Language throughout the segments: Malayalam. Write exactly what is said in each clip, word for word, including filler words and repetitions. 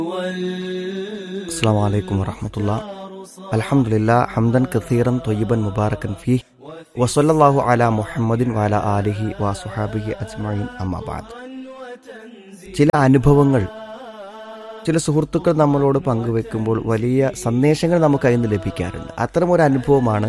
അസ്സലാമു അലൈക്കും വറഹ്മത്തുള്ളാഹി. അൽഹംദുലില്ലാഹ് ഹംദൻ കസീറൻ ത്വയ്യിബൻ മുബാറകൻ ഫീഹി വസല്ലല്ലാഹു അലാ മുഹമ്മദിൻ വഅലാ ആലിഹി വസുഹാബിഹി അജ്മഈൻ അമ്മാ ബഅദ്. ചില അനുഭവങ്ങൾ ചില സുഹൃത്തുക്കൾ നമ്മളോട് പങ്കുവെക്കുമ്പോൾ വലിയ സന്ദേശങ്ങൾ നമുക്ക് അതിൽ നിന്ന് ലഭിക്കാറുണ്ട്. അത്തരമൊരു അനുഭവമാണ്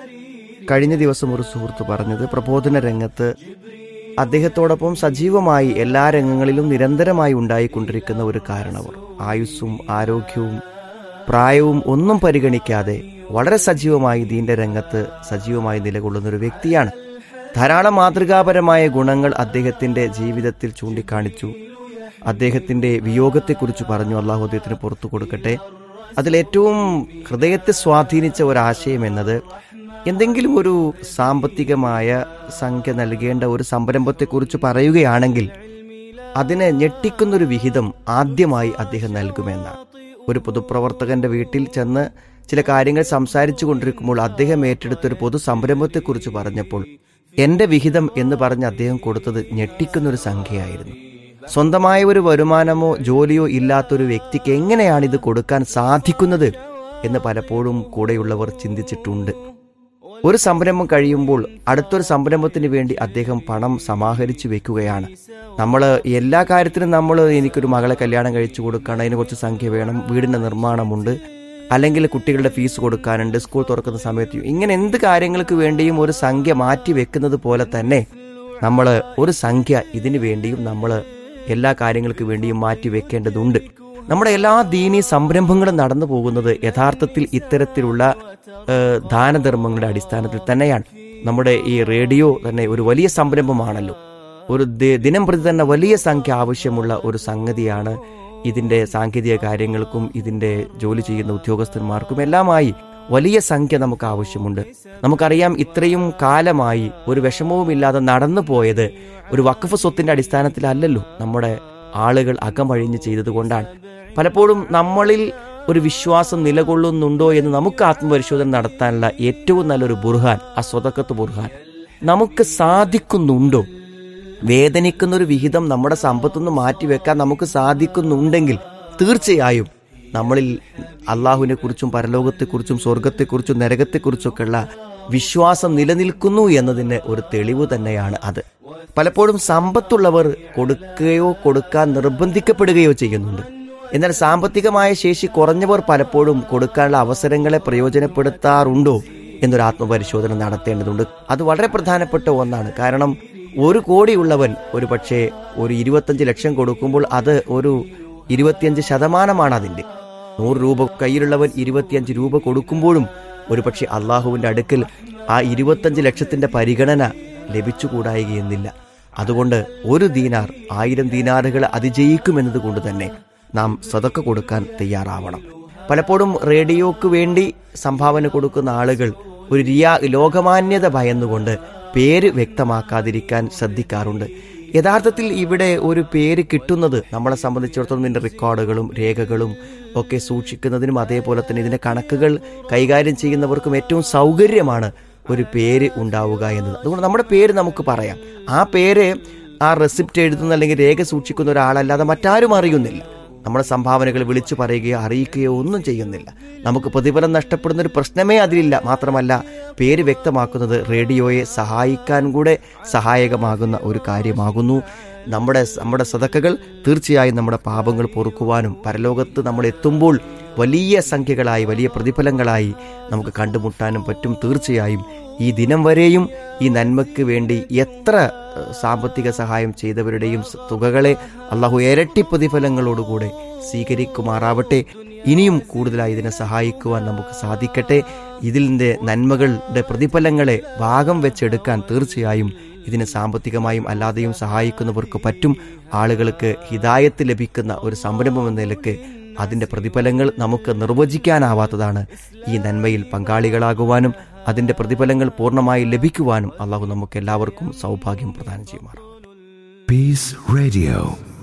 കഴിഞ്ഞ ദിവസം ഒരു സുഹൃത്ത് പറഞ്ഞത്. പ്രബോധന രംഗത്ത് അദ്ദേഹത്തോടൊപ്പം സജീവമായി എല്ലാ രംഗങ്ങളിലും നിരന്തരമായി ഉണ്ടായിക്കൊണ്ടിരിക്കുന്ന ഒരു കാരണവർ, ആയുസ്സും ആരോഗ്യവും പ്രായവും ഒന്നും പരിഗണിക്കാതെ വളരെ സജീവമായി ദീന്റെ രംഗത്ത് സജീവമായി നിലകൊള്ളുന്ന ഒരു വ്യക്തിയാണ്. ധാരാളം മാതൃകാപരമായ ഗുണങ്ങൾ അദ്ദേഹത്തിന്റെ ജീവിതത്തിൽ ചൂണ്ടിക്കാണിച്ചു. അദ്ദേഹത്തിന്റെ വിയോഗത്തെക്കുറിച്ച് പറഞ്ഞു. അള്ളാഹു അദ്ദേഹത്തിന് പുറത്തു കൊടുക്കട്ടെ. അതിലേറ്റവും ഹൃദയത്തെ സ്വാധീനിച്ച ഒരാശയം എന്നത്, എന്തെങ്കിലും ഒരു സാമ്പത്തികമായ സംഖ്യ നൽകേണ്ട ഒരു സംരംഭത്തെക്കുറിച്ച് പറയുകയാണെങ്കിൽ അതിനെ ഞെട്ടിക്കുന്നൊരു വിഹിതം ആദ്യമായി അദ്ദേഹം നൽകുമെന്നാണ്. ഒരു പൊതുപ്രവർത്തകന്റെ വീട്ടിൽ ചെന്ന് ചില കാര്യങ്ങൾ സംസാരിച്ചു കൊണ്ടിരിക്കുമ്പോൾ അദ്ദേഹം ഏറ്റെടുത്തൊരു പൊതു സംരംഭത്തെക്കുറിച്ച് പറഞ്ഞപ്പോൾ എന്റെ വിഹിതം എന്ന് പറഞ്ഞ് അദ്ദേഹം കൊടുത്തത് ഞെട്ടിക്കുന്നൊരു സംഖ്യയായിരുന്നു. സ്വന്തമായ ഒരു വരുമാനമോ ജോലിയോ ഇല്ലാത്തൊരു വ്യക്തിക്ക് എങ്ങനെയാണ് ഇത് കൊടുക്കാൻ സാധിക്കുന്നത് എന്ന് പലപ്പോഴും കൂടെയുള്ളവർ ചിന്തിച്ചിട്ടുണ്ട്. ഒരു സംരംഭം കഴിയുമ്പോൾ അടുത്തൊരു സംരംഭത്തിന് വേണ്ടി അദ്ദേഹം പണം സമാഹരിച്ചു വെക്കുകയാണ്. നമ്മൾ എല്ലാ കാര്യത്തിനും നമ്മൾ എനിക്കൊരു മകളെ കല്യാണം കഴിച്ചു കൊടുക്കണം, അതിന് കുറച്ച് സംഖ്യ വേണം, വീടിൻ്റെ നിർമ്മാണമുണ്ട്, അല്ലെങ്കിൽ കുട്ടികളുടെ ഫീസ് കൊടുക്കാനുണ്ട്, സ്കൂൾ തുറക്കുന്ന സമയത്ത്, ഇങ്ങനെ എന്ത് കാര്യങ്ങൾക്ക് വേണ്ടിയും ഒരു സംഖ്യ മാറ്റി വെക്കുന്നത് പോലെ തന്നെ നമ്മൾ ഒരു സംഖ്യ ഇതിനു വേണ്ടിയും നമ്മൾ എല്ലാ കാര്യങ്ങൾക്ക് വേണ്ടിയും മാറ്റി വെക്കേണ്ടതുണ്ട്. നമ്മുടെ എല്ലാ ദീനീ സംരംഭങ്ങളും നടന്നു പോകുന്നത് യഥാർത്ഥത്തിൽ ഇത്തരത്തിലുള്ള ദാനധർമ്മങ്ങളുടെ അടിസ്ഥാനത്തിൽ തന്നെയാണ്. നമ്മുടെ ഈ റേഡിയോ തന്നെ ഒരു വലിയ സംരംഭമാണല്ലോ. ഒരു ദിനം പ്രതി തന്നെ വലിയ സംഖ്യ ആവശ്യമുള്ള ഒരു സംഗതിയാണ്. ഇതിന്റെ സാങ്കേതിക കാര്യങ്ങൾക്കും ഇതിന്റെ ജോലി ചെയ്യുന്ന ഉദ്യോഗസ്ഥന്മാർക്കും എല്ലാമായി വലിയ സംഖ്യ നമുക്ക് ആവശ്യമുണ്ട്. നമുക്കറിയാം, ഇത്രയും കാലമായി ഒരു വിഷമവുമില്ലാതെ നടന്നു പോയത് ഒരു വഖഫ് സ്വത്തിന്റെ അടിസ്ഥാനത്തിലല്ലല്ലോ. നമ്മുടെ ആളുകൾ അകമഴിഞ്ഞ് ചെയ്തതുകൊണ്ടാണ്. പലപ്പോഴും നമ്മളിൽ ഒരു വിശ്വാസം നിലകൊള്ളുന്നുണ്ടോ എന്ന് നമുക്ക് ആത്മപരിശോധന നടത്താനുള്ള ഏറ്റവും നല്ലൊരു ബുർഹാൻ ആ സ്വതക്കത്ത് ബുർഹാൻ. നമുക്ക് സാധിക്കുന്നുണ്ടോ? വേദനിക്കുന്നൊരു വിഹിതം നമ്മുടെ സമ്പത്തുനിന്ന് മാറ്റിവെക്കാൻ നമുക്ക് സാധിക്കുന്നുണ്ടെങ്കിൽ തീർച്ചയായും നമ്മളിൽ അള്ളാഹുവിനെ കുറിച്ചും പരലോകത്തെക്കുറിച്ചും സ്വർഗത്തെക്കുറിച്ചും നരകത്തെക്കുറിച്ചൊക്കെയുള്ള വിശ്വാസം നിലനിൽക്കുന്നു എന്നതിന് ഒരു തെളിവ് തന്നെയാണ് അത്. പലപ്പോഴും സമ്പത്തുള്ളവർ കൊടുക്കുകയോ കൊടുക്കാൻ നിർബന്ധിക്കപ്പെടുകയോ ചെയ്യുന്നുണ്ട്. എന്നാൽ സാമ്പത്തികമായ ശേഷി കുറഞ്ഞവർ പലപ്പോഴും കൊടുക്കാനുള്ള അവസരങ്ങളെ പ്രയോജനപ്പെടുത്താറുണ്ടോ എന്നൊരു ആത്മപരിശോധന നടത്തേണ്ടതുണ്ട്. അത് വളരെ പ്രധാനപ്പെട്ട ഒന്നാണ്. കാരണം ഒരു കോടിയുള്ളവൻ ഒരു പക്ഷേ ഒരു ഇരുപത്തഞ്ച് ലക്ഷം കൊടുക്കുമ്പോൾ അത് ഒരു ഇരുപത്തിയഞ്ച് ശതമാനമാണ് അതിൻ്റെ. നൂറ് രൂപ കയ്യിലുള്ളവൻ ഇരുപത്തിയഞ്ച് രൂപ കൊടുക്കുമ്പോഴും ഒരു പക്ഷേ അള്ളാഹുവിൻ്റെ അടുക്കൽ ആ ഇരുപത്തഞ്ച് ലക്ഷത്തിന്റെ പരിഗണന ലഭിച്ചുകൂടായികയെന്നില്ല. അതുകൊണ്ട് ഒരു ദീനാർ ആയിരം ദീനാറുകൾ അതിജയിക്കുമെന്നത് കൊണ്ട് തന്നെ നാം സദക്ക കൊടുക്കാൻ തയ്യാറാവണം. പലപ്പോഴും റേഡിയോക്ക് വേണ്ടി സംഭാവന കൊടുക്കുന്ന ആളുകൾ ഒരു റിയാ ലോകമാന്യത ഭയന്നുകൊണ്ട് പേര് വ്യക്തമാക്കാതിരിക്കാൻ ശ്രദ്ധിക്കാറുണ്ട്. യഥാർത്ഥത്തിൽ ഇവിടെ ഒരു പേര് കിട്ടുന്നത് നമ്മളെ സംബന്ധിച്ചിടത്തോളം ഇതിൻ്റെ റെക്കോർഡുകളും രേഖകളും ഒക്കെ സൂക്ഷിക്കുന്നതിനും അതേപോലെ തന്നെ ഇതിൻ്റെ കണക്കുകൾ കൈകാര്യം ചെയ്യുന്നവർക്കും ഏറ്റവും സൗകര്യമാണ് ഒരു പേര് ഉണ്ടാവുക എന്നത്. അതുകൊണ്ട് നമ്മുടെ പേര് നമുക്ക് പറയാം. ആ പേര് ആ റെസിപ്റ്റ് എഴുതുന്ന അല്ലെങ്കിൽ രേഖ സൂക്ഷിക്കുന്ന ഒരാളല്ലാതെ മറ്റാരും അറിയുന്നില്ല. നമ്മുടെ സംഭാവനകൾ വിളിച്ചു പറയുകയോ അറിയിക്കുകയോ ഒന്നും ചെയ്യുന്നില്ല. നമുക്ക് പ്രതിഫലം നഷ്ടപ്പെടുന്ന ഒരു പ്രശ്നമേ അതിലില്ല. മാത്രമല്ല, പേര് വ്യക്തമാക്കുന്നത് റേഡിയോയെ സഹായിക്കാൻ കൂടെ സഹായകമാകുന്ന ഒരു കാര്യമാകുന്നു. നമ്മുടെ നമ്മുടെ സദക്കകൾ തീർച്ചയായും നമ്മുടെ പാപങ്ങൾ പൊറുക്കുവാനും പരലോകത്ത് നമ്മൾ എത്തുമ്പോൾ വലിയ സംഖ്യകളായി വലിയ പ്രതിഫലങ്ങളായി നമുക്ക് കണ്ടുമുട്ടാനും പറ്റും. തീർച്ചയായും ഈ ദിനം വരെയും ഈ നന്മയ്ക്ക് വേണ്ടി എത്ര സാമ്പത്തിക സഹായം ചെയ്തവരുടെയും തുകകളെ അള്ളാഹു ഇരട്ടി പ്രതിഫലങ്ങളോടുകൂടെ സ്വീകരിക്കുമാറാവട്ടെ. ഇനിയും കൂടുതലായി ഇതിനെ സഹായിക്കുവാൻ നമുക്ക് സാധിക്കട്ടെ. ഇതിൻ്റെ നന്മകളുടെ പ്രതിഫലങ്ങളെ ഭാഗം വെച്ചെടുക്കാൻ തീർച്ചയായും ഇതിന് സാമ്പത്തികമായും അല്ലാതെയും സഹായിക്കുന്നവർക്ക് പറ്റും. ആളുകൾക്ക് ഹിദായത്ത് ലഭിക്കുന്ന ഒരു സംരംഭം എന്ന നിലയ്ക്ക് അതിൻ്റെ പ്രതിഫലങ്ങൾ നമുക്ക് നിർവചിക്കാനാവാത്തതാണ്. ഈ നന്മയിൽ പങ്കാളികളാകുവാനും അതിൻ്റെ പ്രതിഫലങ്ങൾ പൂർണ്ണമായി ലഭിക്കുവാനും അള്ളാഹു നമുക്ക് എല്ലാവർക്കും സൗഭാഗ്യം പ്രദാനം ചെയ്യുമാറാം. Peace Radio.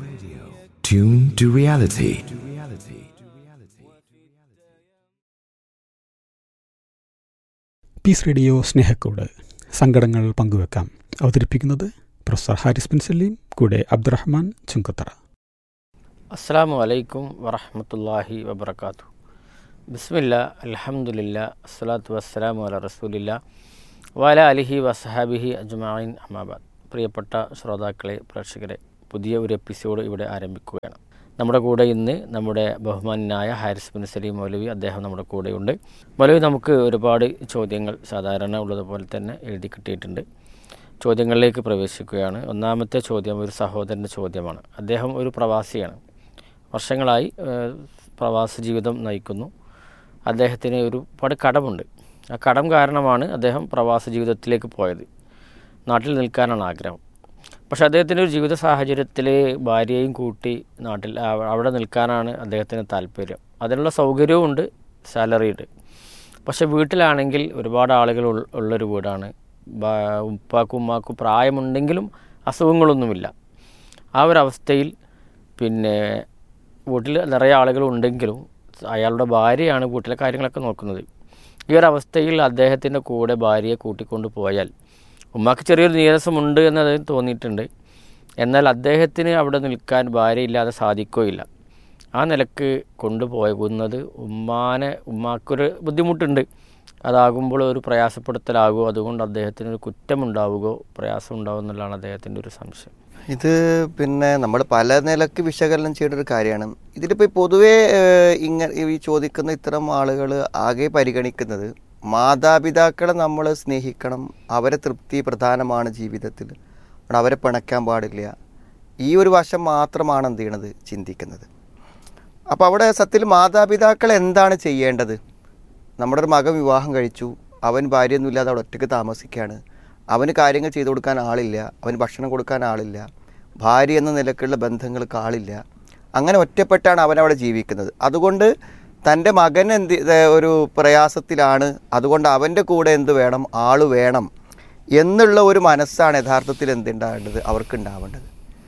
Tune to reality. Piece radio Snehakkoodu സങ്കടങ്ങൾ പങ്കുവെക്കാം. അവതരിപ്പിക്കുന്നത് പ്രൊഫസർ ഹാരിസ് ബിൻ സലീം, കൂടെ അബ്ദുറഹ്മാൻ ചുങ്കത്തറ. അസ്സലാമു അലൈക്കും വറഹ്മത്തുള്ളാഹി വബറകാതുഹു. ബിസ്മില്ലാ അൽഹംദുലില്ലാ അസ്സലാത്തു വസ്സലാമു അലാ റസൂലില്ലാ വഅലാ അലിഹി വസഹാബിഹി അജ്മഈൻ അമ്മാബാദ്. പ്രിയപ്പെട്ട ശ്രോതാക്കളെ, പ്രേക്ഷകരെ, പുതിയ ഒരു എപ്പിസോഡ് ഇവിടെ ആരംഭിക്കുകയാണ്. നമ്മുടെ കൂടെ ഇന്ന് നമ്മുടെ ബഹുമാനായ ഹാരിസ് ബിൻ സലീം മൗലവി, അദ്ദേഹം നമ്മുടെ കൂടെയുണ്ട്. മൗലവി, നമുക്ക് ഒരുപാട് ചോദ്യങ്ങൾ സാധാരണ ഉള്ളതുപോലെ തന്നെ എഴുതി കിട്ടിയിട്ടുണ്ട്. ചോദ്യങ്ങളിലേക്ക് പ്രവേശിക്കുകയാണ്. ഒന്നാമത്തെ ചോദ്യം ഒരു സഹോദരൻ്റെ ചോദ്യമാണ്. അദ്ദേഹം ഒരു പ്രവാസിയാണ്. വർഷങ്ങളായി പ്രവാസ ജീവിതം നയിക്കുന്നു. അദ്ദേഹത്തിന് ഒരുപാട് കടമുണ്ട്. ആ കടം കാരണമാണ് അദ്ദേഹം പ്രവാസ ജീവിതത്തിലേക്ക് പോയത്. നാട്ടിൽ നിൽക്കാനാണ് ആഗ്രഹം. പക്ഷേ അദ്ദേഹത്തിൻ്റെ ഒരു ജീവിത സാഹചര്യത്തിൽ ഭാര്യയും കൂട്ടി നാട്ടിൽ അവിടെ നിൽക്കാനാണ് അദ്ദേഹത്തിന് താല്പര്യം. അതിനുള്ള സൗകര്യവും ഉണ്ട്, സാലറി ഉണ്ട്. പക്ഷേ വീട്ടിലാണെങ്കിൽ ഒരുപാട് ആളുകൾ ഉള്ളൊരു വീടാണ്. ഉപ്പാക്കും ഉമ്മാക്കും പ്രായമുണ്ടെങ്കിലും അസുഖങ്ങളൊന്നുമില്ല. ആ ഒരവസ്ഥയിൽ പിന്നെ വീട്ടിൽ നിറയെ ആളുകളുണ്ടെങ്കിലും അയാളുടെ ഭാര്യയാണ് വീട്ടിലെ കാര്യങ്ങളൊക്കെ നോക്കുന്നത്. ഈ ഒരവസ്ഥയിൽ അദ്ദേഹത്തിൻ്റെ കൂടെ ഭാര്യയെ കൂട്ടിക്കൊണ്ട് പോയാൽ ഉമ്മാക്ക് ചെറിയൊരു നീരസമുണ്ട് എന്നത് തോന്നിയിട്ടുണ്ട്. എന്നാൽ അദ്ദേഹത്തിന് അവിടെ നിൽക്കാൻ ഭാര്യയില്ലാതെ സാധിക്കുകയില്ല. ആ നിലക്ക് കൊണ്ടുപോകുന്നത് ഉമ്മാനെ ഉമ്മാക്കൊരു ബുദ്ധിമുട്ടുണ്ട്. അതാകുമ്പോൾ ഒരു പ്രയാസപ്പെടുത്തലാകുമോ, അതുകൊണ്ട് അദ്ദേഹത്തിനൊരു കുറ്റമുണ്ടാവുകയോ പ്രയാസം ഉണ്ടാവുക എന്നുള്ളതാണ് അദ്ദേഹത്തിൻ്റെ ഒരു സംശയം. ഇത് പിന്നെ നമ്മൾ പല നിലക്ക് വിശകലനം ചെയ്യേണ്ട ഒരു കാര്യമാണ്. ഇതിലിപ്പോൾ പൊതുവേ ഇങ്ങനെ ഈ ചോദിക്കുന്ന ഇത്തരം ആളുകൾ ആകെ പരിഗണിക്കുന്നത് മാതാപിതാക്കളെ നമ്മൾ സ്നേഹിക്കണം, അവരെ തൃപ്തി പ്രധാനമാണ് ജീവിതത്തിൽ, അവരെ പിണയ്ക്കാൻ പാടില്ല, ഈ ഒരു വശം മാത്രമാണ് എന്ത് ചെയ്യണത് ചിന്തിക്കുന്നത്. അപ്പോൾ അവിടെ സത്യത്തിൽ മാതാപിതാക്കൾ എന്താണ് ചെയ്യേണ്ടത്? നമ്മുടെ ഒരു മകൻ വിവാഹം കഴിച്ചു, അവൻ ഭാര്യയൊന്നുമില്ലാതെ അവിടെ ഒറ്റയ്ക്ക് താമസിക്കുകയാണ്. അവന് കാര്യങ്ങൾ ചെയ്തു കൊടുക്കാൻ ആളില്ല, അവന് ഭക്ഷണം കൊടുക്കാൻ ആളില്ല, ഭാര്യ എന്ന നിലക്കുള്ള ബന്ധങ്ങൾക്ക് ആളില്ല. അങ്ങനെ ഒറ്റപ്പെട്ടാണ് അവനവിടെ ജീവിക്കുന്നത്. അതുകൊണ്ട് തൻ്റെ മകൻ എന്ത് ഒരു പ്രയാസത്തിലാണ്, അതുകൊണ്ട് അവൻ്റെ കൂടെ എന്ത് വേണം, ആൾ വേണം എന്നുള്ള ഒരു മനസ്സാണ് യഥാർത്ഥത്തിൽ എന്തുണ്ടാവേണ്ടത്, അവർക്കുണ്ടാവേണ്ടത്.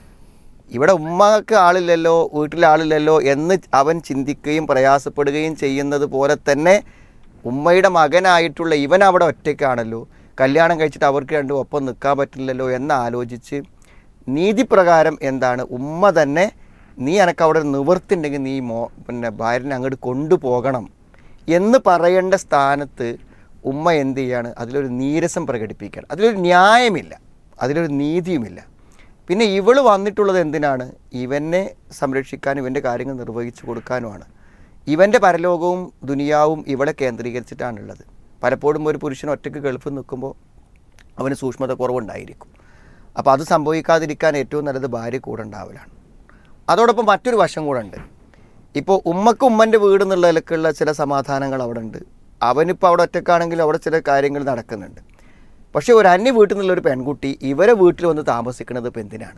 ഇവിടെ ഉമ്മക്ക് ആളില്ലല്ലോ, വീട്ടിൽ ആളില്ലല്ലോ എന്ന് അവൻ ചിന്തിക്കുകയും പ്രയാസപ്പെടുകയും ചെയ്യുന്നത് പോലെ തന്നെ ഉമ്മയുടെ മകനായിട്ടുള്ള ഇവൻ അവിടെ ഒറ്റയ്ക്കാണല്ലോ, കല്യാണം കഴിച്ചിട്ട് അവർക്ക് രണ്ടും ഒപ്പം നിൽക്കാൻ പറ്റില്ലല്ലോ എന്ന് ആലോചിച്ച് നീതിപ്രകാരം എന്താണ് ഉമ്മ തന്നെ, നീ എനക്ക് അവിടെ നിവർത്തിണ്ടെങ്കിൽ നീ മോ പിന്നെ ഭാര്യനെ അങ്ങോട്ട് കൊണ്ടുപോകണം എന്ന് പറയേണ്ട സ്ഥാനത്ത് ഉമ്മ എന്ത് ചെയ്യാണ്, അതിലൊരു നീരസം പ്രകടിപ്പിക്കുകയാണ്. അതിലൊരു ന്യായമില്ല, അതിലൊരു നീതിയുമില്ല. പിന്നെ ഇവള് വന്നിട്ടുള്ളത് എന്തിനാണ്? ഇവനെ സംരക്ഷിക്കാനും ഇവൻ്റെ കാര്യങ്ങൾ നിർവഹിച്ചു കൊടുക്കാനുമാണ്. ഇവൻ്റെ പരലോകവും ദുനിയാവും ഇവളെ കേന്ദ്രീകരിച്ചിട്ടാണുള്ളത്. പലപ്പോഴും ഒരു പുരുഷൻ ഒറ്റയ്ക്ക് ഗൾഫിൽ നിൽക്കുമ്പോൾ അവന് സൂക്ഷ്മത കുറവുണ്ടായിരിക്കും. അപ്പോൾ അത് സംഭവിക്കാതിരിക്കാൻ ഏറ്റവും നല്ലത് ഭാര്യ കൂടെ ഉണ്ടാവലാണ്. അതോടൊപ്പം മറ്റൊരു വശം കൂടെ ഉണ്ട്. ഇപ്പോൾ ഉമ്മക്ക് ഉമ്മൻ്റെ വീട് എന്നുള്ള നിലക്കുള്ള ചില സമാധാനങ്ങൾ അവിടെ ഉണ്ട്. അവനിപ്പോൾ അവിടെ ഒറ്റക്കാണെങ്കിലും അവിടെ ചില കാര്യങ്ങൾ നടക്കുന്നുണ്ട്. പക്ഷേ ഒരു അന്യ വീട്ടിൽ നിന്നുള്ളൊരു പെൺകുട്ടി ഇവരെ വീട്ടിൽ വന്ന് താമസിക്കുന്നത് ഇപ്പം എന്തിനാണ്?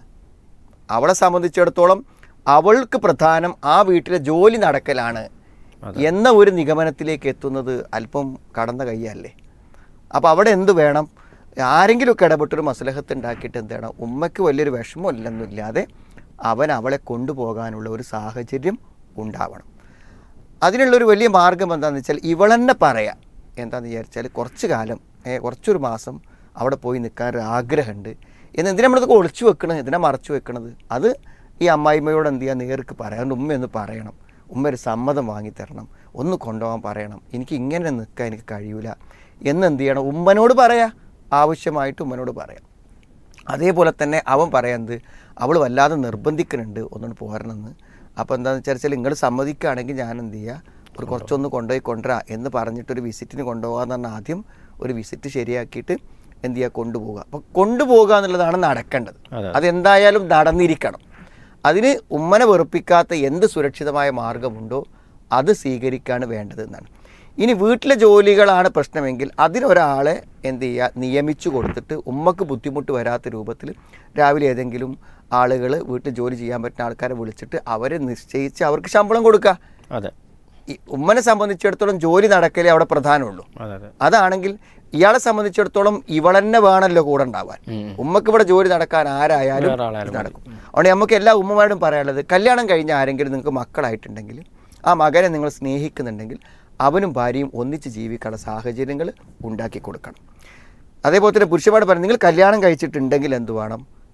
അവളെ സംബന്ധിച്ചിടത്തോളം അവൾക്ക് പ്രധാനം ആ വീട്ടിലെ ജോലി നടക്കലാണ് എന്ന ഒരു നിഗമനത്തിലേക്ക് എത്തുന്നത് അല്പം കടന്ന കൈയല്ലേ. അപ്പോൾ അവിടെ എന്ത് വേണം? ആരെങ്കിലുമൊക്കെ ഇടപെട്ടൊരു മസ്ലഹത്ത് ഉണ്ടാക്കിയിട്ട് എന്ത് വേണം, ഉമ്മയ്ക്ക് വലിയൊരു വിഷമമില്ലെന്നും ഇല്ലാതെ അവൻ അവളെ കൊണ്ടുപോകാനുള്ള ഒരു സാഹചര്യം ഉണ്ടാവണം. അതിനുള്ളൊരു വലിയ മാർഗം എന്താണെന്ന് വെച്ചാൽ ഇവളെന്നെ പറയാം. എന്താണെന്ന് വിചാരിച്ചാൽ കുറച്ച് കാലം കുറച്ചൊരു മാസം അവിടെ പോയി നിൽക്കാൻ ഒരു ആഗ്രഹമുണ്ട് എന്ന്. എന്തിനാ നമ്മളിതൊക്കെ ഒളിച്ചു വെക്കണത്, എന്തിനാ മറച്ചു വെക്കണത്? അത് ഈ അമ്മായിമ്മയോട് എന്ത് ചെയ്യുക, നേർക്ക് പറയാം. ഉമ്മയൊന്ന് പറയണം, ഉമ്മ ഒരു സമ്മതം വാങ്ങിത്തരണം, ഒന്ന് കൊണ്ടുപോകാൻ പറയണം, എനിക്ക് ഇങ്ങനെ നിൽക്കാൻ എനിക്ക് കഴിയൂല എന്നെന്ത് ചെയ്യണം, ഉമ്മനോട് പറയാം. ആവശ്യമായിട്ട് ഉമ്മനോട് പറയാം. അതേപോലെ തന്നെ അവൻ പറയുന്നത് അവൾ വല്ലാതെ നിർബന്ധിക്കുന്നുണ്ട് ഒന്നുകൊണ്ട് പോരണമെന്ന്. അപ്പോൾ എന്താണെന്ന് വെച്ചാൽ നിങ്ങൾ സമ്മതിക്കുകയാണെങ്കിൽ ഞാൻ എന്ത് ചെയ്യുക, ഒരു കുറച്ചൊന്ന് കൊണ്ടുപോയി കൊണ്ടുവരാം എന്ന് പറഞ്ഞിട്ടൊരു വിസിറ്റിന് കൊണ്ടുപോകാമെന്ന് പറഞ്ഞാൽ ആദ്യം ഒരു വിസിറ്റ് ശരിയാക്കിയിട്ട് എന്ത് ചെയ്യുക, കൊണ്ടുപോകുക. അപ്പോൾ കൊണ്ടുപോകുക എന്നുള്ളതാണ് നടക്കേണ്ടത്. അതെന്തായാലും നടന്നിരിക്കണം. അതിന് ഉമ്മനെ വെറുപ്പിക്കാത്ത എന്ത് സുരക്ഷിതമായ മാർഗമുണ്ടോ അത് സ്വീകരിക്കുകയാണ് വേണ്ടത് എന്നാണ്. ഇനി വീട്ടിലെ ജോലികളാണ് പ്രശ്നമെങ്കിൽ അതിനൊരാളെ എന്ത് ചെയ്യുക, നിയമിച്ചു കൊടുത്തിട്ട് ഉമ്മക്ക് ബുദ്ധിമുട്ട് വരാത്ത രൂപത്തിൽ രാവിലെ ഏതെങ്കിലും ആളുകൾ വീട്ടിൽ ജോലി ചെയ്യാൻ പറ്റുന്ന ആൾക്കാരെ വിളിച്ചിട്ട് അവരെ നിശ്ചയിച്ച് അവർക്ക് ശമ്പളം കൊടുക്കുക. അതെ, ഈ ഉമ്മനെ സംബന്ധിച്ചിടത്തോളം ജോലി നടക്കലേ അവിടെ പ്രധാനമുള്ളൂ. അതാണെങ്കിൽ ഇയാളെ സംബന്ധിച്ചിടത്തോളം ഇവളെന്നെ വേണമല്ലോ കൂടെ ഉണ്ടാവാൻ. ഉമ്മക്ക് ഇവിടെ ജോലി നടക്കാൻ ആരായാലും നടക്കും. അതുകൊണ്ട് നമുക്ക് എല്ലാ ഉമ്മമാരോടും പറയാനുള്ളത്, കല്യാണം കഴിഞ്ഞ ആരെങ്കിലും നിങ്ങൾക്ക് മക്കളായിട്ടുണ്ടെങ്കിൽ ആ മകനെ നിങ്ങൾ സ്നേഹിക്കുന്നുണ്ടെങ്കിൽ അവനും ഭാര്യയും ഒന്നിച്ച് ജീവിക്കാനുള്ള സാഹചര്യങ്ങൾ ഉണ്ടാക്കി കൊടുക്കണം. അതേപോലെ തന്നെ പുരുഷന്മാർ പറഞ്ഞു, നിങ്ങൾ കല്യാണം കഴിച്ചിട്ടുണ്ടെങ്കിൽ എന്ത് വേണം,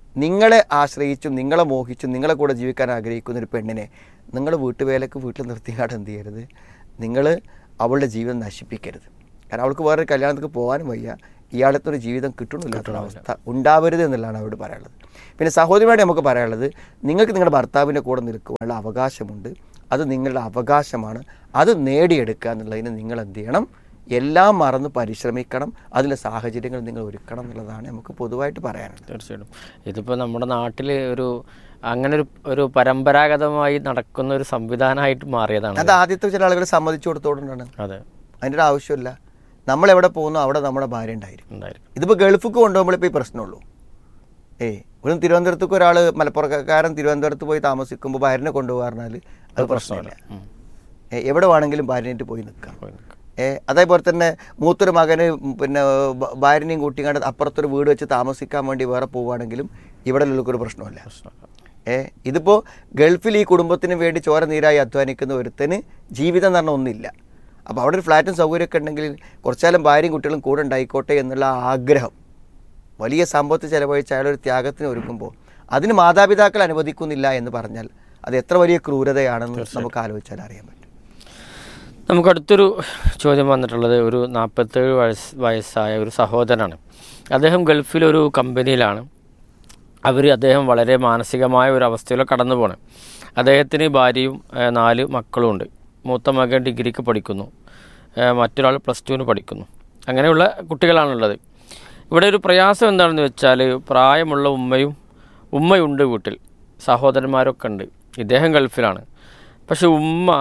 നിങ്ങളെ ആശ്രയിച്ചും നിങ്ങളെ മോഹിച്ചും നിങ്ങളെ കൂടെ ജീവിക്കാൻ ആഗ്രഹിക്കുന്ന ഒരു പെണ്ണിനെ നിങ്ങൾ വീട്ടുവേലക്ക് വീട്ടിൽ നിർത്തിക്കാട് എന്ത് ചെയ്യരുത്, നിങ്ങൾ അവളുടെ ജീവിതം നശിപ്പിക്കരുത്. കാരണം അവൾക്ക് വേറൊരു കല്യാണത്തിന് പോകാനും വയ്യ, ഇയാളത്തൊരു ജീവിതം കിട്ടണില്ലാത്തൊരവസ്ഥ ഉണ്ടാവരുത് എന്നുള്ളതാണ് അവരോട് പറയാനുള്ളത്. പിന്നെ സഹോദരിമാരോട് നമുക്ക് പറയാനുള്ളത്, നിങ്ങൾക്ക് നിങ്ങളുടെ ഭർത്താവിൻ്റെ കൂടെ നിൽക്കുവാനുള്ള അവകാശമുണ്ട്, അത് നിങ്ങളുടെ അവകാശമാണ്, അത് നേടിയെടുക്കുക എന്നുള്ളതിന് നിങ്ങൾ എന്ത് ചെയ്യണം, എല്ലാം മറന്ന് പരിശ്രമിക്കണം, അതിലെ സാഹചര്യങ്ങൾ നിങ്ങൾ ഒരുക്കണം എന്നുള്ളതാണ് നമുക്ക് പൊതുവായിട്ട് പറയാനുള്ളത്. തീർച്ചയായിട്ടും ഇതിപ്പോൾ നമ്മുടെ നാട്ടിൽ ഒരു അങ്ങനെ ഒരു ഒരു പരമ്പരാഗതമായി നടക്കുന്ന ഒരു സംവിധാനമായിട്ട് മാറിയതാണ്. അത് ആദ്യത്തെ ചില ആളുകൾ സമ്മതിച്ചു കൊടുത്തോണ്ടാണ്. അതെ, അതിൻ്റെ ഒരു ആവശ്യമില്ല. നമ്മളെവിടെ പോകുന്നു അവിടെ നമ്മുടെ ഭാര്യ ഉണ്ടായിരിക്കും. ഇതിപ്പോൾ ഗൾഫിക്ക് കൊണ്ടുപോകുമ്പോൾ ഇപ്പോൾ ഈ പ്രശ്നമുള്ളൂ. ഏയ് ഒരു തിരുവനന്തപുരത്തേക്ക് ഒരാൾ മലപ്പുറക്കാരൻ തിരുവനന്തപുരത്ത് പോയി താമസിക്കുമ്പോൾ ഭാര്യനെ കൊണ്ടുപോകാൻ പറഞ്ഞാൽ അത് പ്രശ്നമില്ല. എവിടെ വേണമെങ്കിലും ഭാര്യനായിട്ട് പോയി നിൽക്കാം. ഏ അതേപോലെ തന്നെ മൂത്തൊരു മകന് പിന്നെ ഭാര്യനെയും കൂട്ടിക്കാണ്ട് അപ്പുറത്തൊരു വീട് വെച്ച് താമസിക്കാൻ വേണ്ടി വേറെ പോവുകയാണെങ്കിലും ഇവിടെ ഉള്ളവർക്കൊരു പ്രശ്നമല്ല. ഏ ഇതിപ്പോൾ ഗൾഫിൽ ഈ കുടുംബത്തിന് വേണ്ടി ചോര നീരായി അധ്വാനിക്കുന്ന ഒരുത്തന് ജീവിതം എന്ന് പറഞ്ഞാൽ ഒന്നില്ല. അപ്പോൾ അവിടെ ഒരു ഫ്ലാറ്റും സൗകര്യമൊക്കെ ഉണ്ടെങ്കിൽ കുറച്ചാലും ഭാര്യയും കുട്ടികളും കൂടെ ഉണ്ടായിക്കോട്ടെ എന്നുള്ള ആഗ്രഹം, വലിയ സമ്പത്ത് ചിലവഴിച്ച് അയാളൊരു ത്യാഗത്തിന് ഒരുക്കുമ്പോൾ അതിന് മാതാപിതാക്കൾ അനുവദിക്കുന്നില്ല എന്ന് പറഞ്ഞാൽ അത് എത്ര വലിയ ക്രൂരതയാണെന്ന് നമുക്ക് ആലോചിച്ചാൽ അറിയാൻ പറ്റും. നമുക്കടുത്തൊരു ചോദ്യം വന്നിട്ടുള്ളത് ഒരു നാൽപ്പത്തേഴ് വയസ്സ് വയസ്സായ ഒരു സഹോദരനാണ്. അദ്ദേഹം ഗൾഫിലൊരു കമ്പനിയിലാണ്. അവർ അദ്ദേഹം വളരെ മാനസികമായ ഒരു അവസ്ഥയിൽ കടന്നു പോകണം. അദ്ദേഹത്തിന് ഭാര്യയും നാല് മക്കളുമുണ്ട്. മൂത്ത മകൻ ഡിഗ്രിക്ക് പഠിക്കുന്നു, മറ്റൊരാൾ പ്ലസ് ടുവിന് പഠിക്കുന്നു. അങ്ങനെയുള്ള കുട്ടികളാണുള്ളത്. ഇവിടെ ഒരു പ്രയാസം എന്താണെന്ന് വെച്ചാൽ പ്രായമുള്ള ഉമ്മയും ഉമ്മയുണ്ട് വീട്ടിൽ, സഹോദരന്മാരൊക്കെ ഉണ്ട്. ഇദ്ദേഹം ഗൾഫിലാണ്. പക്ഷെ ഉമ്മ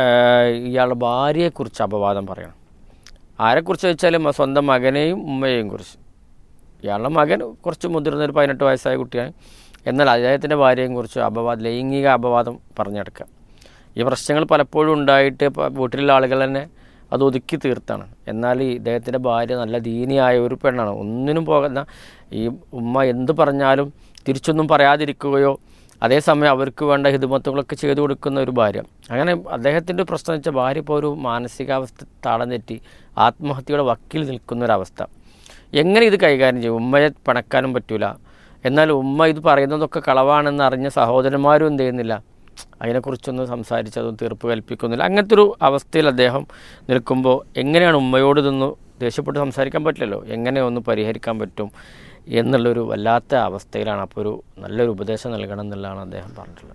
ഇയാളുടെ ഭാര്യയെക്കുറിച്ച് അപവാദം പറയണം. ആരെക്കുറിച്ച് വെച്ചാൽ സ്വന്തം മകനെയും ഉമ്മയെയും കുറിച്ച്. ഇയാളുടെ മകൻ കുറച്ച് മുതിർന്നൊരു പതിനെട്ട് വയസ്സായ കുട്ടിയാണ്. എന്നാൽ അദ്ദേഹത്തിൻ്റെ ഭാര്യയെയും കുറിച്ച് അപവാദം, ലൈംഗിക അപവാദം പറഞ്ഞെടുക്കുക. ഈ പ്രശ്നങ്ങൾ പലപ്പോഴും ഉണ്ടായിട്ട് വീട്ടിലുള്ള ആളുകൾ തന്നെ അത് ഒതുക്കി തീർത്താണ്. എന്നാൽ ഇദ്ദേഹത്തിൻ്റെ ഭാര്യ നല്ല ദീനിയായ ഒരു പെണ്ണാണ്. ഒന്നിനും പോകുന്ന, ഈ ഉമ്മ എന്ത് പറഞ്ഞാലും തിരിച്ചൊന്നും പറയാതിരിക്കുകയോ അതേസമയം അവർക്ക് വേണ്ട ഹിദമത്തുകളൊക്കെ ചെയ്തു കൊടുക്കുന്ന ഒരു ഭാര്യ. അങ്ങനെ അദ്ദേഹത്തിൻ്റെ പ്രശ്നം വെച്ചാൽ ഭാര്യ ഇപ്പോൾ ഒരു മാനസികാവസ്ഥ താളം തെറ്റി ആത്മഹത്യയുടെ വക്കിൽ നിൽക്കുന്നൊരവസ്ഥ. എങ്ങനെ ഇത് കൈകാര്യം ചെയ്യും? ഉമ്മയെ പണക്കാനും പറ്റൂല, എന്നാൽ ഉമ്മ ഇത് പറയുന്നതൊക്കെ കളവാണെന്ന് അറിഞ്ഞ സഹോദരന്മാരും എന്ത് ചെയ്യുന്നില്ല, അതിനെക്കുറിച്ചൊന്നും സംസാരിച്ചതും തീർപ്പ് കൽപ്പിക്കുന്നില്ല. അങ്ങനത്തെ ഒരു അവസ്ഥയിൽ അദ്ദേഹം നിൽക്കുമ്പോൾ എങ്ങനെയാണ് ഉമ്മയോട് ഇതൊന്ന് ദേഷ്യപ്പെട്ട് സംസാരിക്കാൻ പറ്റില്ലല്ലോ, എങ്ങനെ ഒന്ന് പരിഹരിക്കാൻ പറ്റും എന്നുള്ളൊരു വല്ലാത്ത അവസ്ഥയിലാണ്. അപ്പോൾ ഒരു നല്ലൊരു ഉപദേശം നൽകണം എന്നുള്ളതാണ് അദ്ദേഹം പറഞ്ഞിട്ടുള്ളത്.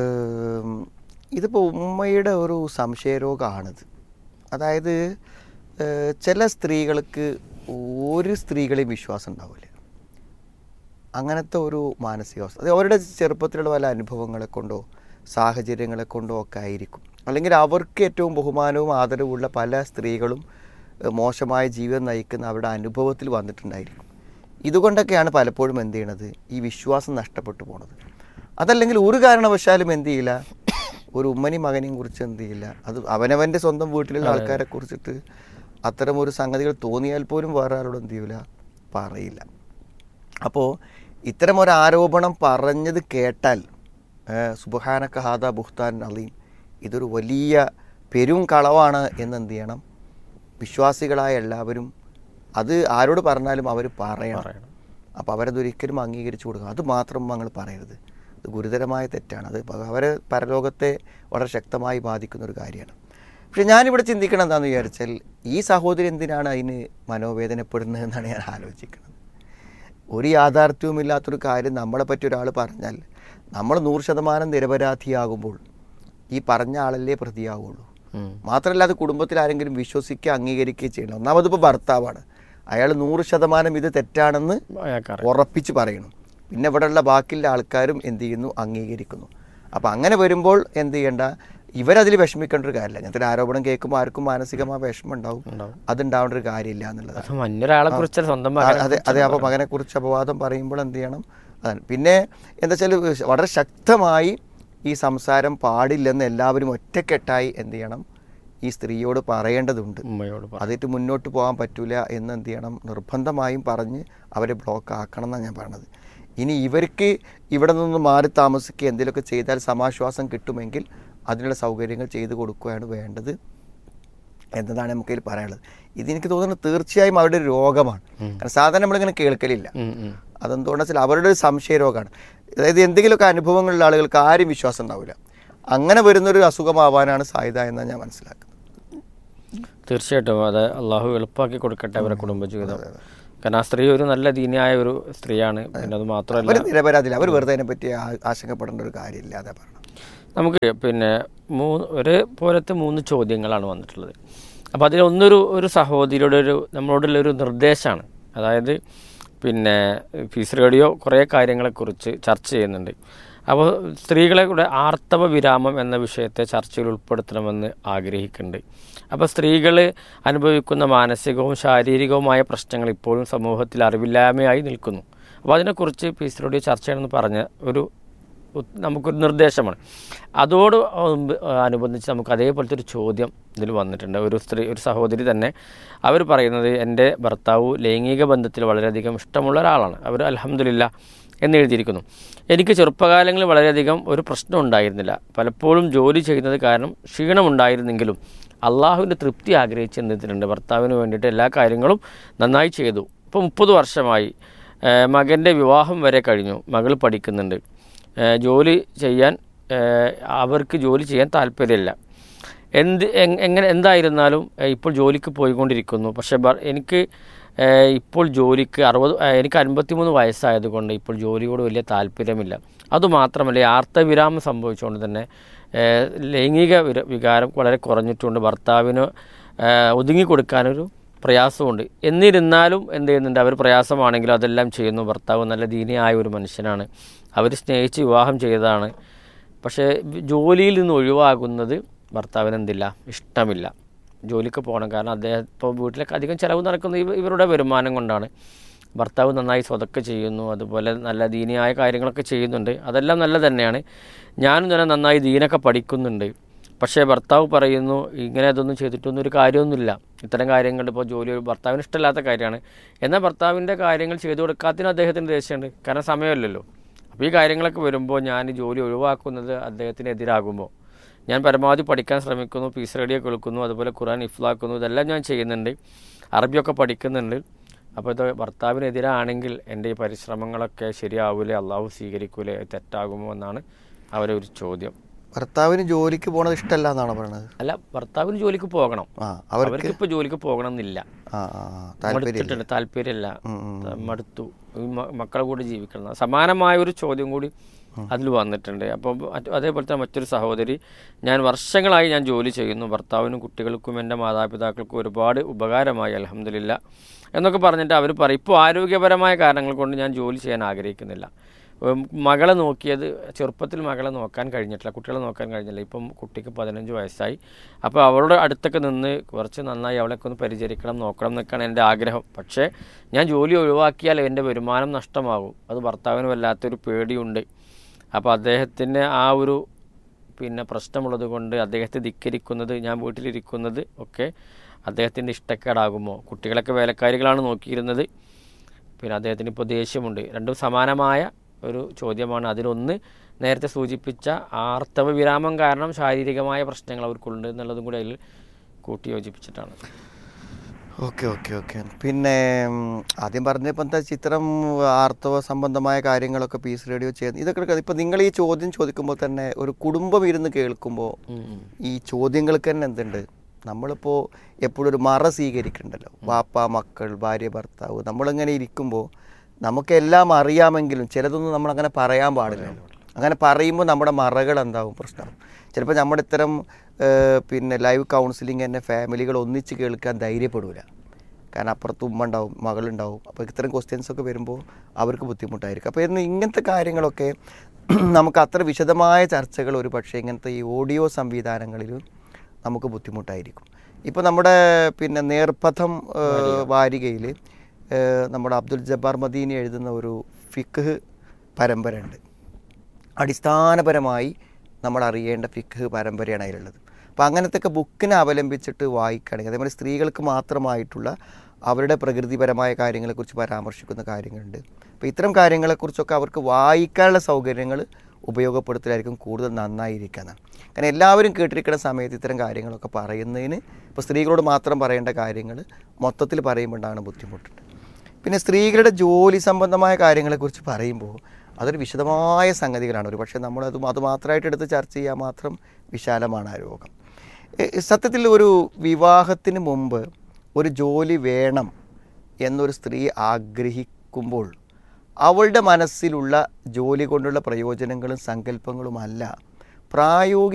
ഇതിപ്പോൾ ഉമ്മയുടെ ഒരു സംശയരോഗമാണിത്. അതായത് ചില സ്ത്രീകൾക്ക് ഒരു സ്ത്രീകളെയും വിശ്വാസം ഉണ്ടാവില്ല. അങ്ങനത്തെ ഒരു മാനസികാവസ്ഥ അത് അവരുടെ ചെറുപ്പത്തിലുള്ള പല അനുഭവങ്ങളെ കൊണ്ടോ സാഹചര്യങ്ങളെ കൊണ്ടോ ഒക്കെ ആയിരിക്കും. അല്ലെങ്കിൽ അവർക്ക് ഏറ്റവും ബഹുമാനവും ആദരവുമുള്ള പല സ്ത്രീകളും മോശമായ ജീവിതം നയിക്കുന്ന അവരുടെ അനുഭവത്തിൽ വന്നിട്ടുണ്ടായിരിക്കും. ഇതുകൊണ്ടൊക്കെയാണ് പലപ്പോഴും എന്ത് ചെയ്യണത്, ഈ വിശ്വാസം നഷ്ടപ്പെട്ടു പോണത്. അതല്ലെങ്കിൽ ഒരു കാരണവശാലും എന്ത് ചെയ്യില്ല, ഒരു ഉമ്മനെയും മകനെയും കുറിച്ച് എന്ത് ചെയ്യില്ല, അത് അവനവൻ്റെ സ്വന്തം വീട്ടിലുള്ള ആൾക്കാരെ കുറിച്ചിട്ട് അത്തരം ഒരു സംഗതികൾ തോന്നിയാൽ പോലും വേറെ ആരോട് എന്ത് ചെയ്യില്ല, പറയില്ല. അപ്പോൾ ഇത്തരം ഒരു ആരോപണം പറഞ്ഞത് കേട്ടാൽ സുബ്ഹാനക ഹാദാ ബുഹ്താൻ അലീം, ഇതൊരു വലിയ പെരും കളവാണ് എന്നെന്ത് ചെയ്യണം, വിശ്വാസികളായ എല്ലാവരും അത് ആരോട് പറഞ്ഞാലും അവർ പറയണം. അപ്പോൾ അവരതൊരിക്കലും അംഗീകരിച്ചു കൊടുക്കുക. അത് മാത്രം ഞങ്ങൾ പറയരുത്, ഇത് ഗുരുതരമായ തെറ്റാണ്. അത് അവരെ പരലോകത്തെ വളരെ ശക്തമായി ബാധിക്കുന്ന ഒരു കാര്യമാണ്. പക്ഷെ ഞാനിവിടെ ചിന്തിക്കണം എന്താണെന്ന് വിചാരിച്ചാൽ, ഈ സഹോദരി എന്തിനാണ് അതിന് മനോവേദനപ്പെടുന്നത് എന്നാണ് ഞാൻ ആലോചിക്കുന്നത്. ഒരു യാഥാർത്ഥ്യവുമില്ലാത്തൊരു കാര്യം നമ്മളെ പറ്റി ഒരാൾ പറഞ്ഞാൽ നമ്മൾ നൂറ് ശതമാനം നിരപരാധിയാകുമ്പോൾ ഈ പറഞ്ഞ ആളല്ലേ പ്രതിയാവുള്ളൂ. മാത്രമല്ല അത് കുടുംബത്തിൽ ആരെങ്കിലും വിശ്വസിക്കുക അംഗീകരിക്കുകയും ചെയ്യണം. ഒന്നാമതിപ്പോൾ ഭർത്താവാണ്, അയാൾ നൂറ് ശതമാനം ഇത് തെറ്റാണെന്ന് ഉറപ്പിച്ച് പറയണം. പിന്നെ ഇവിടെയുള്ള ബാക്കിയുള്ള ആൾക്കാരും എന്ത് ചെയ്യുന്നു, അംഗീകരിക്കുന്നു. അപ്പോൾ അങ്ങനെ വരുമ്പോൾ എന്ത് ചെയ്യേണ്ട, ഇവരതിൽ വിഷമിക്കേണ്ട ഒരു കാര്യമില്ല. അങ്ങനത്തെ ആരോപണം കേൾക്കുമ്പോൾ ആർക്കും മാനസികമായ വിഷമം ഉണ്ടാവും, അതുണ്ടാവേണ്ട ഒരു കാര്യമില്ല എന്നുള്ളത്. അതെ അതെ അപ്പോൾ മകനെ കുറിച്ച് അപവാദം പറയുമ്പോൾ എന്ത് ചെയ്യണം, അതാണ്. പിന്നെ എന്താ വെച്ചാൽ വളരെ ശക്തമായി ഈ സംസാരം പാടില്ലെന്ന് എല്ലാവരും ഒറ്റക്കെട്ടായി എന്ത് ചെയ്യണം, ഈ സ്ത്രീയോട് പറയേണ്ടതുണ്ട്. അതിട്ട് മുന്നോട്ട് പോകാൻ പറ്റൂല എന്ന് എന്ത് ചെയ്യണം, നിർബന്ധമായും പറഞ്ഞ് അവരെ ബ്ലോക്ക് ആക്കണം എന്നാണ് ഞാൻ പറഞ്ഞത്. ഇനി ഇവർക്ക് ഇവിടെ നിന്ന് മാറി താമസിക്കുക എന്തെങ്കിലുമൊക്കെ ചെയ്താൽ സമാശ്വാസം കിട്ടുമെങ്കിൽ അതിനുള്ള സൗകര്യങ്ങൾ ചെയ്തു കൊടുക്കുകയാണ് വേണ്ടത് എന്നതാണ് നമുക്ക് ഇതിൽ പറയാനുള്ളത്. ഇതെനിക്ക് തോന്നുന്നത് തീർച്ചയായും അവരുടെ രോഗമാണ്. കാരണം സാധാരണ നമ്മളിങ്ങനെ കേൾക്കലില്ല. അതെന്തുകൊണ്ടെന്ന് വെച്ചാൽ അവരുടെ ഒരു സംശയരോഗമാണ്. അതായത് എന്തെങ്കിലുമൊക്കെ അനുഭവങ്ങളുള്ള ആളുകൾക്ക് ആരും വിശ്വാസം ഉണ്ടാവില്ല. അങ്ങനെ വരുന്നൊരു അസുഖമാവാനാണ് സാധ്യത എന്നാണ് ഞാൻ മനസ്സിലാക്കുന്നത്. തീർച്ചയായിട്ടും അത് അള്ളാഹു എളുപ്പമാക്കി കൊടുക്കട്ടെ അവരുടെ കുടുംബജീവിതം. കാരണം ആ സ്ത്രീ ഒരു നല്ല ദീനിയായ ഒരു സ്ത്രീയാണ്. പിന്നെ അത് മാത്രമല്ല അവർ നിരപരാധില്ല, അവർ വെറുതെ അതിനെ പറ്റി ആശങ്കപ്പെടേണ്ട ഒരു കാര്യമില്ല. അതെ പറഞ്ഞു. നമുക്ക് പിന്നെ മൂന്ന് ഒരേ പോലത്തെ മൂന്ന് ചോദ്യങ്ങളാണ് വന്നിട്ടുള്ളത്. അപ്പോൾ അതിലൊന്നൊരു ഒരു സഹോദരിയുടെ ഒരു നമ്മളോടുള്ളൊരു നിർദ്ദേശമാണ്. അതായത് പിന്നെ പീസ് റേഡിയോ കുറേ കാര്യങ്ങളെക്കുറിച്ച് ചർച്ച ചെയ്യുന്നുണ്ട്. അപ്പോൾ സ്ത്രീകളെ കൂടെ ആർത്തവ വിരാമം എന്ന വിഷയത്തെ ചർച്ചയിൽ ഉൾപ്പെടുത്തണമെന്ന് ആഗ്രഹിക്കുന്നുണ്ട്. അപ്പോൾ സ്ത്രീകൾ അനുഭവിക്കുന്ന മാനസികവും ശാരീരികവുമായ പ്രശ്നങ്ങൾ ഇപ്പോഴും സമൂഹത്തിൽ അറിവില്ലായ്മയായി നിൽക്കുന്നു. അപ്പോൾ അതിനെക്കുറിച്ച് പീസ് റേഡിയോ ചർച്ച ചെയ്യണമെന്ന് പറഞ്ഞ ഒരു നമുക്കൊരു നിർദ്ദേശമാണ്. അതോട് അനുബന്ധിച്ച് നമുക്ക് അതേപോലത്തെ ഒരു ചോദ്യം ഇതിൽ വന്നിട്ടുണ്ട്. ഒരു സ്ത്രീ ഒരു സഹോദരി തന്നെ അവർ പറയുന്നത്, എൻ്റെ ഭർത്താവ് ലൈംഗിക ബന്ധത്തിൽ വളരെയധികം ഇഷ്ടമുള്ള ഒരാളാണ്. അവർ അൽഹംദുലില്ലാ എന്ന് എഴുതിയിരിക്കുന്നു. എനിക്ക് ചെറുപ്പകാലങ്ങളിൽ വളരെയധികം ഒരു പ്രശ്നം ഉണ്ടായിരുന്നില്ല. പലപ്പോഴും ജോലി ചെയ്യുന്നത് കാരണം ക്ഷീണമുണ്ടായിരുന്നെങ്കിലും അള്ളാഹുവിൻ്റെ തൃപ്തി ആഗ്രഹിച്ച് എന്തിട്ടുണ്ട് ഭർത്താവിന് വേണ്ടിയിട്ട് എല്ലാ കാര്യങ്ങളും നന്നായി ചെയ്തു. ഇപ്പോൾ മുപ്പത് വർഷമായി. മകൻ്റെ വിവാഹം വരെ കഴിഞ്ഞു. മകൾ പഠിക്കുന്നുണ്ട്. ജോലി ചെയ്യാൻ അവർക്ക് ജോലി ചെയ്യാൻ താല്പര്യമില്ല. എന്ത് എങ്ങനെ എന്തായിരുന്നാലും ഇപ്പോൾ ജോലിക്ക് പോയിക്കൊണ്ടിരിക്കുന്നു. പക്ഷേ എനിക്ക് ഇപ്പോൾ ജോലിക്ക് അറുപത് എനിക്ക് അൻപത്തിമൂന്ന് വയസ്സായതുകൊണ്ട് ഇപ്പോൾ ജോലിയോട് വലിയ താല്പര്യമില്ല. അതുമാത്രമല്ല ആർത്തവിരാമം സംഭവിച്ചുകൊണ്ട് തന്നെ ലൈംഗിക വികാരം വളരെ കുറഞ്ഞിട്ടുണ്ട്. ഭർത്താവിന് ഒതുങ്ങിക്കൊടുക്കാനൊരു പ്രയാസമുണ്ട്. എന്നിരുന്നാലും എന്ത് ചെയ്യുന്നുണ്ട്, അവർ പ്രയാസമാണെങ്കിലും അതെല്ലാം ചെയ്യുന്നു. ഭർത്താവ് നല്ല ദീനിയായ ഒരു മനുഷ്യനാണ്. അവർ സ്നേഹിച്ച് വിവാഹം ചെയ്തതാണ്. പക്ഷേ ജോലിയിൽ നിന്ന് ഒഴിവാകുന്നത് ഭർത്താവിന് എന്തില്ല, ഇഷ്ടമില്ല. ജോലിക്ക് പോകണം. കാരണം അദ്ദേഹം ഇപ്പോൾ വീട്ടിലൊക്കെ അധികം ചിലവ് നടക്കുന്നത് ഇവരുടെ വരുമാനം കൊണ്ടാണ്. ഭർത്താവ് നന്നായി സ്വതക്കെ ചെയ്യുന്നു, അതുപോലെ നല്ല ദീനിയായ കാര്യങ്ങളൊക്കെ ചെയ്യുന്നുണ്ട്. അതെല്ലാം നല്ല തന്നെയാണ്. ഞാനും തന്നെ നന്നായി ദീനൊക്കെ പഠിക്കുന്നുണ്ട്. പക്ഷേ ഭർത്താവ് പറയുന്നു ഇങ്ങനെ അതൊന്നും ചെയ്തിട്ടൊന്നും ഒരു കാര്യമൊന്നുമില്ല. ഇത്തരം കാര്യങ്ങൾ ഇപ്പോൾ ജോലി ഭർത്താവിന് ഇഷ്ടമില്ലാത്ത കാര്യമാണ്. എന്നാൽ ഭർത്താവിൻ്റെ കാര്യങ്ങൾ ചെയ്തു കൊടുക്കാത്തതിന് അദ്ദേഹത്തിന് ദേഷ്യമുണ്ട്. കാരണം സമയമില്ലല്ലോ. അപ്പോൾ ഈ കാര്യങ്ങളൊക്കെ വരുമ്പോൾ ഞാൻ ജോലി ഒഴിവാക്കുന്നത് അദ്ദേഹത്തിന് എതിരാകുമ്പോൾ ഞാൻ പരമാവധി പഠിക്കാൻ ശ്രമിക്കുന്നു. പീസ് റേഡിയോ കേൾക്കുന്നു, അതുപോലെ ഖുർആൻ ഹിഫ്ലാക്കുന്നു. ഇതെല്ലാം ഞാൻ ചെയ്യുന്നുണ്ട്. അറബിയൊക്കെ പഠിക്കുന്നുണ്ട്. അപ്പോൾ ഇത് ഭർത്താവിനെതിരാണെങ്കിൽ എൻ്റെ ഈ പരിശ്രമങ്ങളൊക്കെ ശരിയാവൂലേ, അള്ളാഹു സ്വീകരിക്കൂലേ, തെറ്റാകുമോ എന്നാണ് അവരെ ഒരു ചോദ്യം. ഭർത്താവിന് ജോലിക്ക് പോകണത് ഇഷ്ടമല്ല എന്നാണ് പറയുന്നത്. അല്ല, ഭർത്താവിന് ജോലിക്ക് പോകണം. അവർക്ക് ഇപ്പോൾ ജോലിക്ക് പോകണം എന്നില്ല. മടുത്തിട്ടുണ്ട്, താല്പര്യമില്ല, മടുത്തു, മക്കളെ കൂടെ ജീവിക്കണം. സമാനമായ ഒരു ചോദ്യം കൂടി അതിൽ വന്നിട്ടുണ്ട്. അപ്പോൾ അതേപോലെ തന്നെ മറ്റൊരു സഹോദരി, ഞാൻ വർഷങ്ങളായി ഞാൻ ജോലി ചെയ്യുന്നു. ഭർത്താവിനും കുട്ടികൾക്കും എൻ്റെ മാതാപിതാക്കൾക്കും ഒരുപാട് ഉപകാരമായി അൽഹംദുലില്ലാ എന്നൊക്കെ പറഞ്ഞിട്ട് അവർ പറയും ഇപ്പോൾ ആരോഗ്യപരമായ കാരണങ്ങൾ കൊണ്ട് ഞാൻ ജോലി ചെയ്യാൻ ആഗ്രഹിക്കുന്നില്ല. മകളെ നോക്കിയത് ചെറുപ്പത്തിൽ മകളെ നോക്കാൻ കഴിഞ്ഞിട്ടില്ല, കുട്ടികളെ നോക്കാൻ കഴിഞ്ഞില്ല. ഇപ്പം കുട്ടിക്ക് പതിനഞ്ച് വയസ്സായി. അപ്പോൾ അവളുടെ അടുത്തൊക്കെ നിന്ന് കുറച്ച് നന്നായി അവളെയൊക്കെ ഒന്ന് പരിചരിക്കണം, നോക്കണം എന്നൊക്കെയാണ് എൻ്റെ ആഗ്രഹം. പക്ഷേ ഞാൻ ജോലി ഒഴിവാക്കിയാൽ എൻ്റെ വരുമാനം നഷ്ടമാകും. അത് ഭർത്താവിന് വല്ലാത്തൊരു പേടിയുണ്ട്. അപ്പോൾ അദ്ദേഹത്തിന് ആ ഒരു പിന്നെ പ്രശ്നമുള്ളത് കൊണ്ട് അദ്ദേഹത്തെ ധിക്കരിക്കുന്നത്, ഞാൻ വീട്ടിലിരിക്കുന്നത് ഒക്കെ അദ്ദേഹത്തിൻ്റെ ഇഷ്ടക്കേടാകുമോ? കുട്ടികളൊക്കെ വേലക്കാരികളാണ് നോക്കിയിരുന്നത്. പിന്നെ അദ്ദേഹത്തിന് ഇപ്പോൾ ദേഷ്യമുണ്ട്. രണ്ടും സമാനമായ ഒരു ചോദ്യമാണ്. അതിലൊന്ന് നേരത്തെ സൂചിപ്പിച്ച ആർത്തവ വിരാമം കാരണം ശാരീരികമായ പ്രശ്നങ്ങൾ അവർക്കുണ്ട് എന്നുള്ളതും കൂടി അതിൽ കൂട്ടി യോജിപ്പിച്ചിട്ടാണ്. ഓക്കെ ഓക്കെ ഓക്കെ പിന്നെ ആദ്യം പറഞ്ഞപ്പോൾ എന്താ ചിത്രം ആർത്തവ സംബന്ധമായ കാര്യങ്ങളൊക്കെ പീസ് റേഡിയോ ചെയ്യുന്നത് ഇതൊക്കെ ഇപ്പം നിങ്ങൾ ഈ ചോദ്യം ചോദിക്കുമ്പോൾ തന്നെ ഒരു കുടുംബം ഇരുന്ന് കേൾക്കുമ്പോൾ ഈ ചോദ്യങ്ങൾക്ക് തന്നെ എന്തുണ്ട്, നമ്മളിപ്പോൾ എപ്പോഴും ഒരു മറ സ്വീകരിക്കുന്നുണ്ടല്ലോ, വാപ്പ മക്കൾ ഭാര്യ ഭർത്താവ്. നമ്മളിങ്ങനെ ഇരിക്കുമ്പോൾ നമുക്കെല്ലാം അറിയാമെങ്കിലും ചിലതൊന്നും നമ്മളങ്ങനെ പറയാൻ പാടില്ല. അങ്ങനെ പറയുമ്പോൾ നമ്മുടെ മറകൾ എന്താവും പ്രശ്നം. ചിലപ്പോൾ നമ്മുടെ ഇത്തരം പിന്നെ ലൈവ് കൗൺസിലിംഗ് തന്നെ ഫാമിലികൾ ഒന്നിച്ച് കേൾക്കാൻ ധൈര്യപ്പെടില്ല. കാരണം അപ്പുറത്ത് ഉമ്മ ഉണ്ടാവും, മകളുണ്ടാവും. അപ്പോൾ ഇത്തരം ക്വസ്റ്റ്യൻസൊക്കെ വരുമ്പോൾ അവർക്ക് ബുദ്ധിമുട്ടായിരിക്കും. അപ്പോൾ ഇന്ന് ഇങ്ങനത്തെ കാര്യങ്ങളൊക്കെ നമുക്ക് അത്ര വിശദമായ ചർച്ചകൾ ഒരു പക്ഷേ ഇങ്ങനത്തെ ഈ ഓഡിയോ സംവിധാനങ്ങളിൽ നമുക്ക് ബുദ്ധിമുട്ടായിരിക്കും. ഇപ്പോൾ നമ്മുടെ പിന്നെ നേർപഥം വാരികയിൽ നമ്മുടെ അബ്ദുൽ ജബ്ബാർ മദീനി എഴുതുന്ന ഒരു ഫിഖ് പരമ്പര ഉണ്ട്. അടിസ്ഥാനപരമായി നമ്മൾ അറിയേണ്ട ഫിഖ് പരമ്പരയാണ് അതിലുള്ളത്. അപ്പോൾ അങ്ങനത്തെയൊക്കെ ബുക്കിനെ അവലംബിച്ചിട്ട് വായിക്കുകയാണെങ്കിൽ, അതേപോലെ സ്ത്രീകൾക്ക് മാത്രമായിട്ടുള്ള അവരുടെ പ്രകൃതിപരമായ കാര്യങ്ങളെക്കുറിച്ച് പരാമർശിക്കുന്ന കാര്യങ്ങളുണ്ട്. അപ്പോൾ ഇത്തരം കാര്യങ്ങളെക്കുറിച്ചൊക്കെ അവർക്ക് വായിക്കാനുള്ള സൗകര്യങ്ങൾ ഉപയോഗപ്പെടുത്തലായിരിക്കും കൂടുതൽ നന്നായിരിക്കുന്നതാണ്. കാരണം എല്ലാവരും കേട്ടിരിക്കുന്ന സമയത്ത് ഇത്തരം കാര്യങ്ങളൊക്കെ പറയുന്നതിന് ഇപ്പോൾ സ്ത്രീകളോട് മാത്രം പറയേണ്ട കാര്യങ്ങൾ മൊത്തത്തിൽ പറയുമ്പോഴാണ് ബുദ്ധിമുട്ടുണ്ട്. പിന്നെ സ്ത്രീകളുടെ ജോലി സംബന്ധമായ കാര്യങ്ങളെക്കുറിച്ച് പറയുമ്പോൾ അതൊരു വിശദമായ സംഗതികളാണ്. ഒരു പക്ഷേ നമ്മളത് അത് മാത്രമായിട്ട് എടുത്ത് ചർച്ച ചെയ്യാൻ മാത്രം വിശാലമാണ് ആ രോഗം. സത്യത്തിൽ ഒരു വിവാഹത്തിന് മുമ്പ് ഒരു ജോലി വേണം എന്നൊരു സ്ത്രീ ആഗ്രഹിക്കുമ്പോൾ അവളുടെ മനസ്സിലുള്ള ജോലി കൊണ്ടുള്ള പ്രയോജനങ്ങളും സങ്കല്പങ്ങളുമല്ല പ്രായോഗിക